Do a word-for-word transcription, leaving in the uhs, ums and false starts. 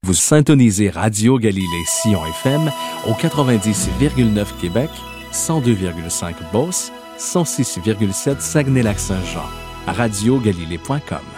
Vous syntonisez Radio Galilée Sion F M au quatre-vingt-dix virgule neuf Québec, cent deux virgule cinq Beauce, cent six virgule sept Saguenay-Lac-Saint-Jean. radio galilée point com.